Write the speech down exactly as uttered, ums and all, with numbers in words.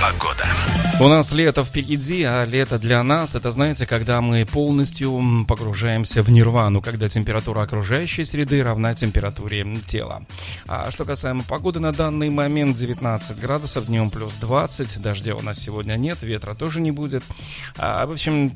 Погода. У нас лето впереди, а лето для нас, это, знаете, когда мы полностью погружаемся в нирвану, когда температура окружающей среды равна температуре тела. А что касаемо погоды, на данный момент девятнадцать градусов, днем плюс двадцать, дождя у нас сегодня нет, ветра тоже не будет. А, в общем,